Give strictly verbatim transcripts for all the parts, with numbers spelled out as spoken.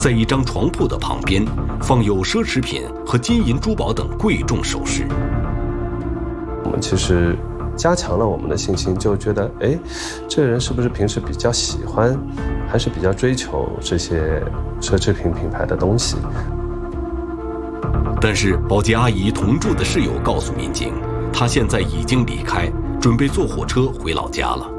在一张床铺的旁边，放有奢侈品和金银珠宝等贵重首饰。 我们其实加强了我们的信心，就觉得，哎，这个人是不是平时比较喜欢，还是比较追求这些奢侈品品牌的东西？ 但是保洁阿姨同住的室友告诉民警，她现在已经离开，准备坐火车回老家了。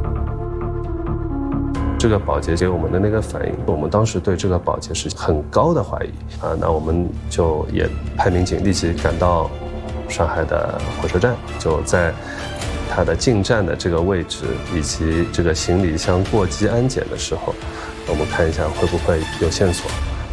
这个保洁给我们的那个反应，我们当时对这个保洁是很高的怀疑啊，那我们就也派民警立即赶到上海的火车站，就在它的进站的这个位置以及这个行李箱过机安检的时候，我们看一下会不会有线索。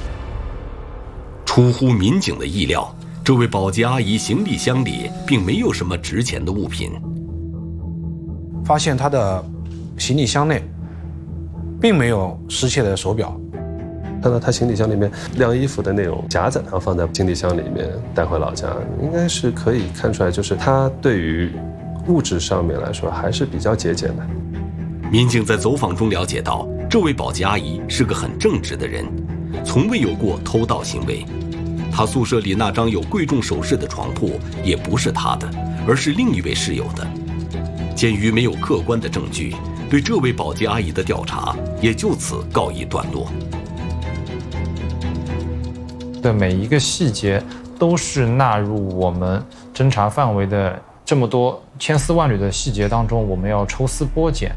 出乎民警的意料，这位保洁阿姨行李箱里并没有什么值钱的物品。 发现她的行李箱内并没有失窃的手表， 看到她行李箱里面晾衣服的那种夹子，然后放在行李箱里面带回老家，应该是可以看出来，就是她对于物质上面来说还是比较节俭的。 民警在走访中了解到，这位保洁阿姨是个很正直的人，从未有过偷盗行为。她宿舍里那张有贵重首饰的床铺也不是她的，而是另一位室友的。鉴于没有客观的证据，对这位保洁阿姨的调查也就此告一段落。 的每一个细节都是纳入我们侦查范围的这么多千丝万缕的细节当中，我们要抽丝剥茧。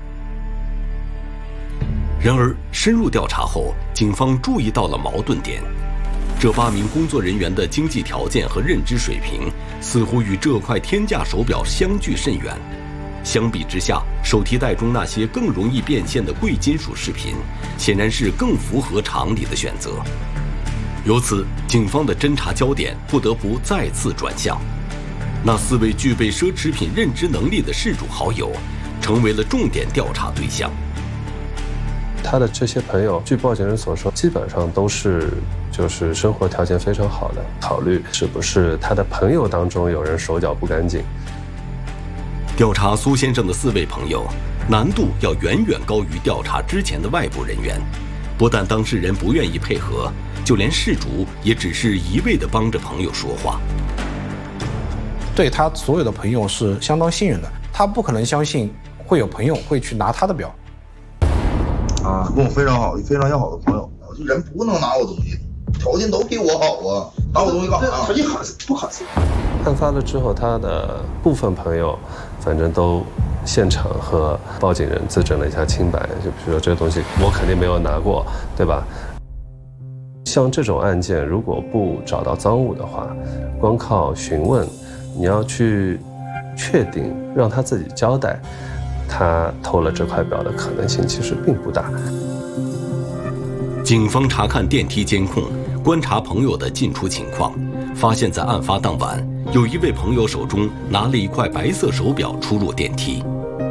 然而，深入调查后，警方注意到了矛盾点。这八名工作人员的经济条件和认知水平似乎与这块天价手表相距甚远。相比之下，手提袋中那些更容易变现的贵金属饰品，显然是更符合常理的选择。由此，警方的侦查焦点不得不再次转向。那四位具备奢侈品认知能力的事主好友，成为了重点调查对象。 他的这些朋友，据报警人所说，基本上都是就是生活条件非常好的，考虑是不是他的朋友当中有人手脚不干净。 调查苏先生的四位朋友，难度要远远高于调查之前的外部人员。不但当事人不愿意配合，就连事主也只是一味地帮着朋友说话。 对他所有的朋友是相当信任的，他不可能相信会有朋友会去拿他的表。 啊，跟我非常好，非常要好的朋友，人不能拿我东西，条件都比我好啊，拿我东西干嘛？他一喊不喊死。 案发了之后，他的部分朋友，反正都现场和报警人自证了一下清白，就比如说这个东西我肯定没有拿过，对吧？像这种案件，如果不找到赃物的话，光靠询问，你要去确定让他自己交代，他偷了这块表的可能性其实并不大。 警方查看电梯监控，观察朋友的进出情况，发现在案发当晚，有一位朋友手中拿了一块白色手表出入电梯。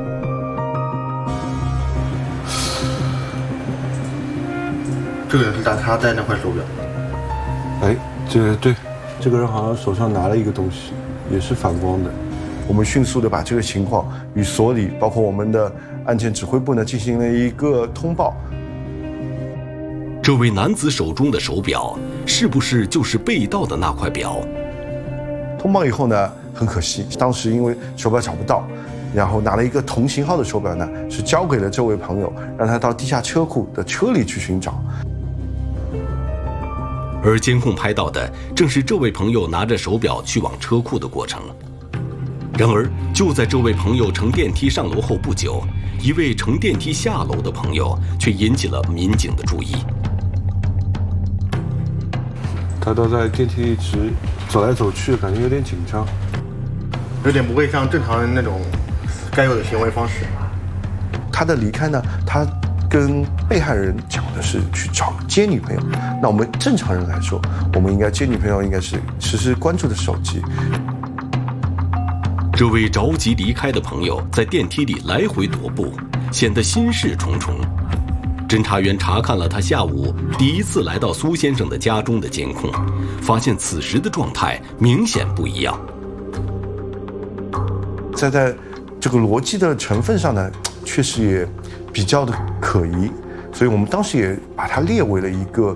这个人是他戴那块手表。 哎，这个对，这个人好像手上拿了一个东西，也是反光的。 我们迅速的把这个情况与所里，包括我们的案件指挥部呢进行了一个通报。 这位男子手中的手表，是不是就是被盗的那块表？ 通报以后呢，很可惜，当时因为手表找不到，然后拿了一个同型号的手表呢，是交给了这位朋友，让他到地下车库的车里去寻找。 而监控拍到的正是这位朋友拿着手表去往车库的过程。然而，就在这位朋友乘电梯上楼后不久，一位乘电梯下楼的朋友却引起了民警的注意。 他都在电梯一直走来走去，感觉有点紧张， 有点不会像正常人那种该有的行为方式。 他的离开呢，他跟被害人讲的是去找接女朋友。那我们正常人来说，我们应该接女朋友应该是时时关注的手机。 这位着急离开的朋友在电梯里来回踱步，显得心事重重。侦查员查看了他下午第一次来到苏先生的家中的监控，发现此时的状态明显不一样。 在在这个逻辑的成分上呢，确实也比较的可疑，所以我们当时也把它列为了一个